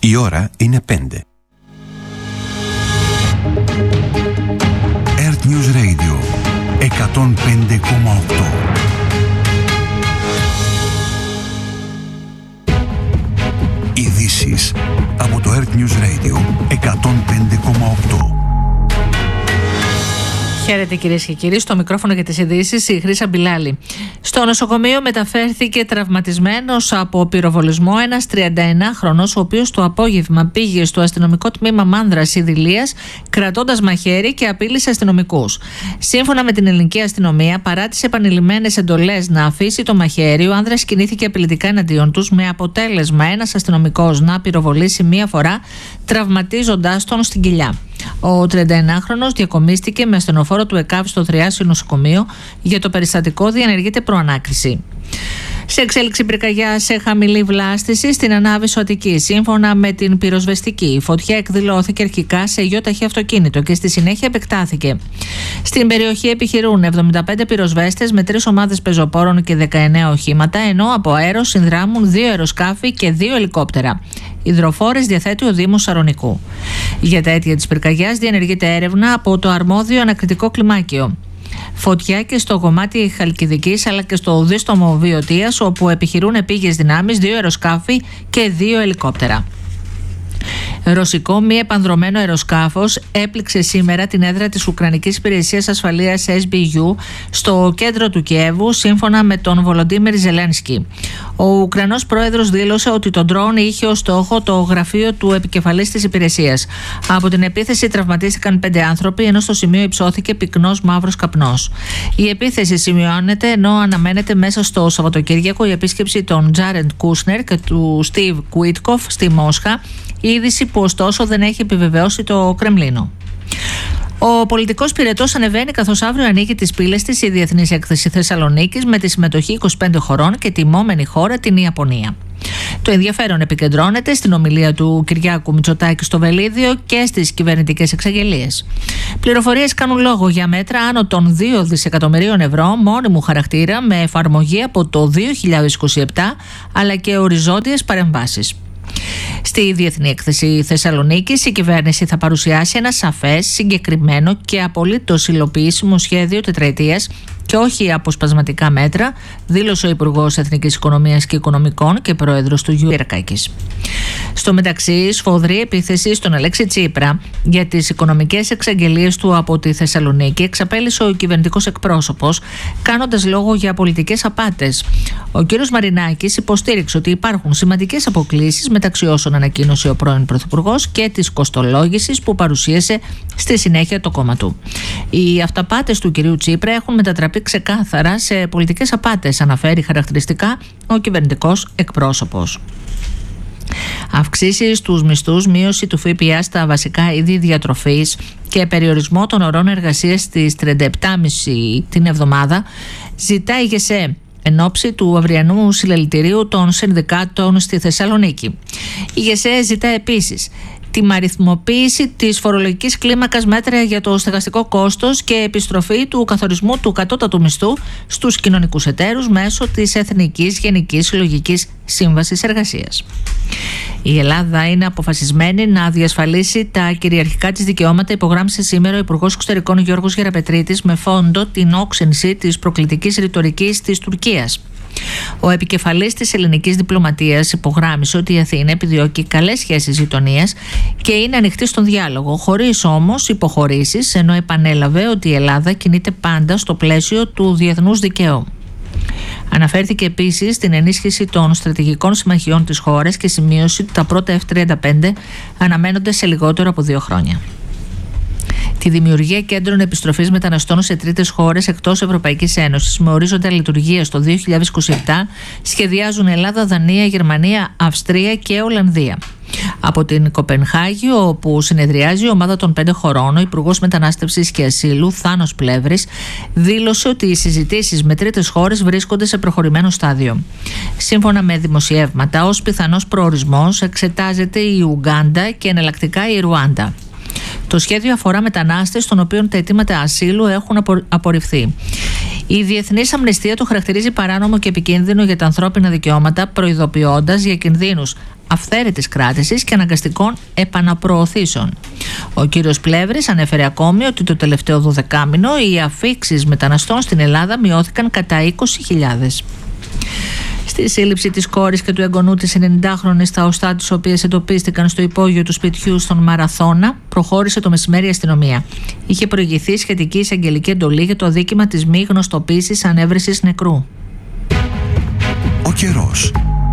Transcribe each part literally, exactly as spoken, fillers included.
Η ώρα είναι πέντε. Earth News Radio εκατόν πέντε κόμμα οκτώ. Ειδήσεις από το Earth News Radio εκατόν πέντε κόμμα οκτώ. Χαίρετε κυρίες και κύριοι, στο μικρόφωνο για τις ειδήσεις η Χρύσα Μπιλάλη. Στο νοσοκομείο μεταφέρθηκε τραυματισμένος από πυροβολισμό ένας τριανταεννάχρονος, ο οποίος το απόγευμα πήγε στο αστυνομικό τμήμα Μάνδρας Ιδηλίας κρατώντας μαχαίρι και απείλησε αστυνομικούς. Σύμφωνα με την ελληνική αστυνομία, παρά τις επανειλημμένες εντολές να αφήσει το μαχαίρι, ο άνδρας κινήθηκε απειλητικά εναντίον τους, με αποτέλεσμα ένας αστυνομικός να πυροβολήσει μία φορά, τραυματίζοντας τον στην κοιλιά. Ο τριανταεννάχρονος διακομίστηκε με ασθενοφόρο του ΕΚΑΒ στο Θριάσιο νοσοκομείο. Για το περιστατικό διενεργείται προανάκριση. Σε εξέλιξη πυρκαγιά σε χαμηλή βλάστηση στην Ανάβησο Αττικής. Σύμφωνα με την πυροσβεστική, η φωτιά εκδηλώθηκε αρχικά σε γιοταχή αυτοκίνητο και στη συνέχεια επεκτάθηκε. Στην περιοχή επιχειρούν εβδομήντα πέντε πυροσβέστες με τρεις ομάδες πεζοπόρων και δεκαεννέα οχήματα, ενώ από αέρος συνδράμουν δύο αεροσκάφη και δύο ελικόπτερα. Υδροφόρες διαθέτει ο Δήμος Σαρονικού. Για τα αίτια της πυρκαγιάς διενεργείται έρευνα από το αρμόδιο ανακριτικό κλιμάκιο. Φωτιά και στο κομμάτι Χαλκιδικής αλλά και στο δίστομο Βιωτίας, όπου επιχειρούν επίγειες δυνάμεις, δύο αεροσκάφη και δύο ελικόπτερα. Ρωσικό μη επανδρωμένο αεροσκάφος έπληξε σήμερα την έδρα της Ουκρανικής Υπηρεσίας Ασφαλείας ες μπι γιου στο κέντρο του Κιέβου, σύμφωνα με τον Βολοντίμιρ Ζελένσκι. Ο Ουκρανός πρόεδρος δήλωσε ότι το ντρόουν είχε ως στόχο το γραφείο του επικεφαλής της υπηρεσίας. Από την επίθεση τραυματίστηκαν πέντε άνθρωποι, ενώ στο σημείο υψώθηκε πυκνός μαύρος καπνός. Η επίθεση σημειώνεται ενώ αναμένεται μέσα στο Σαββατοκύριακο η επίσκεψη των Τζάρεντ Κούσνερ και του Στίβ Κουίτκοφ στη Μόσχα, είδηση που ωστόσο δεν έχει επιβεβαιώσει το Κρεμλίνο. Ο πολιτικός πυρετός ανεβαίνει, καθώς αύριο ανοίγει τις πύλες της η Διεθνής Έκθεση Θεσσαλονίκης με τη συμμετοχή είκοσι πέντε χωρών και τιμόμενη χώρα την Ιαπωνία. Το ενδιαφέρον επικεντρώνεται στην ομιλία του Κυριάκου Μητσοτάκη στο Βελίδιο και στις κυβερνητικές εξαγγελίες. Πληροφορίες κάνουν λόγο για μέτρα άνω των δύο δισεκατομμυρίων ευρώ μόνιμου χαρακτήρα με εφαρμογή από το δύο χιλιάδες είκοσι επτά, αλλά και οριζόντιες παρεμβάσεις. Στη Διεθνή Έκθεση Θεσσαλονίκης η κυβέρνηση θα παρουσιάσει ένα σαφές, συγκεκριμένο και απολύτως υλοποιήσιμο σχέδιο τετραετίας και όχι αποσπασματικά μέτρα, δήλωσε ο Υπουργός Εθνικής Οικονομίας και Οικονομικών και πρόεδρος του Γιου Ερκάκης. Στο μεταξύ, σφοδρή επίθεση στον Αλέξη Τσίπρα για τις οικονομικές εξαγγελίες του από τη Θεσσαλονίκη εξαπέλυσε ο κυβερνητικός εκπρόσωπος, κάνοντας λόγο για πολιτικές απάτες. Ο κ. Μαρινάκης υποστήριξε ότι υπάρχουν σημαντικές αποκλίσεις μεταξύ όσων ανακοίνωσε ο πρώην Πρωθυπουργός και της κοστολόγησης που παρουσίασε στη συνέχεια το κόμμα του. Οι αυταπάτες του κ. Τσίπρα έχουν μετατραπεί ξεκάθαρα σε πολιτικές απάτες, αναφέρει χαρακτηριστικά ο κυβερνητικός εκπρόσωπος. Αυξήσεις στους μισθούς, μείωση του ΦΠΑ στα βασικά είδη διατροφής και περιορισμό των ωρών εργασίας στις τριάντα επτά κόμμα πέντε την εβδομάδα ζητάει η ΓΕΣΕ εν ώψη του αυριανού συλλαλητηρίου των συνδικάτων στη Θεσσαλονίκη. Η ΓΕΣΕ ζητά επίσης τη αριθμοποίηση της φορολογικής κλίμακας μέτρα για το στεγαστικό κόστος και επιστροφή του καθορισμού του κατώτατου μισθού στους κοινωνικούς εταίρους μέσω της Εθνικής Γενικής Συλλογικής Σύμβασης Εργασίας. Η Ελλάδα είναι αποφασισμένη να διασφαλίσει τα κυριαρχικά της δικαιώματα, υπογράμμισε σήμερα ο Υπουργός Εξωτερικών Γιώργος Γεραπετρίτης με φόντο την όξυνση της προκλητικής ρητορικής της Τουρκίας. Ο επικεφαλής της ελληνικής διπλωματίας υπογράμμισε ότι η Αθήνα επιδιώκει καλές σχέσεις γειτονίας και είναι ανοιχτή στον διάλογο, χωρίς όμως υποχωρήσεις, ενώ επανέλαβε ότι η Ελλάδα κινείται πάντα στο πλαίσιο του διεθνούς δικαίου. Αναφέρθηκε επίσης στην ενίσχυση των στρατηγικών συμμαχιών της χώρας και σημείωση ότι τα πρώτα εφ τριάντα πέντε αναμένονται σε λιγότερο από δύο χρόνια. Τη δημιουργία κέντρων επιστροφής μεταναστών σε τρίτες χώρες εκτός Ευρωπαϊκής Ένωσης με ορίζοντα λειτουργία στο δύο χιλιάδες είκοσι επτά σχεδιάζουν Ελλάδα, Δανία, Γερμανία, Αυστρία και Ολλανδία. Από την Κοπενχάγη, όπου συνεδριάζει η ομάδα των πέντε χωρών, ο Υπουργός Μετανάστευσης και Ασύλου, Θάνος Πλεύρης, δήλωσε ότι οι συζητήσεις με τρίτες χώρες βρίσκονται σε προχωρημένο στάδιο. Σύμφωνα με δημοσιεύματα, ως πιθανός προορισμός εξετάζεται η Ουγκάντα και εναλλακτικά η Ρουάντα. Το σχέδιο αφορά μετανάστες των οποίων τα αιτήματα ασύλου έχουν απορριφθεί. Η Διεθνής Αμνηστία το χαρακτηρίζει παράνομο και επικίνδυνο για τα ανθρώπινα δικαιώματα, προειδοποιώντας για κινδύνους αυθαίρετης κράτησης και αναγκαστικών επαναπροωθήσεων. Ο κύριος Πλεύρης ανέφερε ακόμη ότι το τελευταίο δωδεκάμηνο οι αφήξεις μεταναστών στην Ελλάδα μειώθηκαν κατά είκοσι χιλιάδες. Στη σύλληψη της κόρης και του εγγονού της ενενηντάχρονης, τα οστά τις οποίες εντοπίστηκαν στο υπόγειο του σπιτιού στον Μαραθώνα, προχώρησε το μεσημέρι η αστυνομία. Είχε προηγηθεί σχετική εισαγγελική εντολή για το αδίκημα της μη γνωστοποίησης ανέβρεσης νεκρού. Ο καιρός.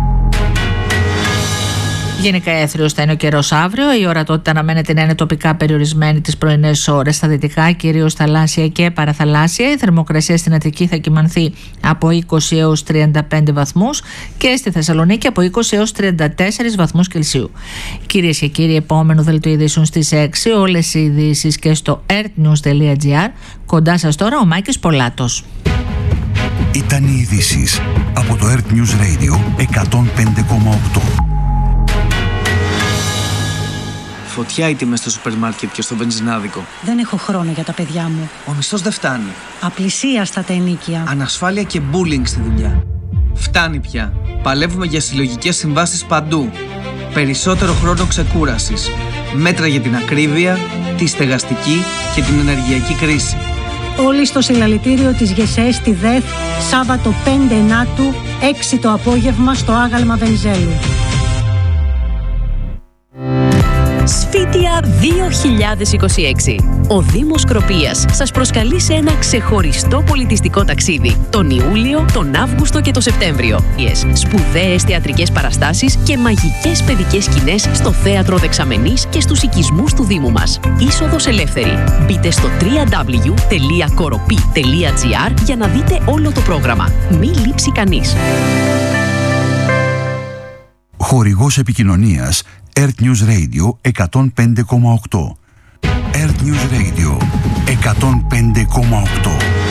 Γενικά έθριος θα είναι ο καιρός αύριο. Η ορατότητα αναμένεται να είναι τοπικά περιορισμένη τις πρωινές ώρες στα δυτικά, κυρίως θαλάσσια και παραθαλάσσια. Η θερμοκρασία στην Αττική θα κυμανθεί από είκοσι έως τριάντα πέντε βαθμούς και στη Θεσσαλονίκη από είκοσι έως τριάντα τέσσερις βαθμούς Κελσίου. Κυρίες και κύριοι, επόμενο δελτίο ειδήσεων στις έξι. Όλες οι ειδήσεις και στο earthnews τελεία gr. Κοντά σας τώρα ο Μάκης Πολάτος. Ήταν οι ειδήσεις από το Earth News Radio εκατόν πέντε κόμμα οκτώ. Φωτιά οι τιμές στο σούπερ μάρκετ και στο βενζινάδικο. Δεν έχω χρόνο για τα παιδιά μου. Ο μισθός δεν φτάνει. Απλησίαστα τα ενοίκια. Ανασφάλεια και bullying στη δουλειά. Φτάνει πια. Παλεύουμε για συλλογικές συμβάσεις παντού. Περισσότερο χρόνο ξεκούρασης. Μέτρα για την ακρίβεια, τη στεγαστική και την ενεργειακή κρίση. Όλοι στο συλλαλητήριο της ΓΕΣΕ στη ΔΕΘ, Σάββατο πέντε Ενάτου, έξι το απόγευμα στο άγαλμα Βενιζέλου. Σφίτια δύο χιλιάδες είκοσι έξι. Ο Δήμος Κροπίας σας προσκαλεί σε ένα ξεχωριστό πολιτιστικό ταξίδι τον Ιούλιο, τον Αύγουστο και τον Σεπτέμβριο. Σπουδαίες θεατρικές παραστάσεις και μαγικές παιδικές σκηνές στο Θέατρο Δεξαμενής και στους οικισμούς του Δήμου μας. Είσοδος ελεύθερη. Μπείτε στο double-u double-u double-u τελεία κοροπή τελεία gr για να δείτε όλο το πρόγραμμα. Μη λείψει κανείς. Χορηγός επικοινωνίας Earth News Radio εκατόν πέντε κόμμα οκτώ. Earth News Radio εκατόν πέντε κόμμα οκτώ.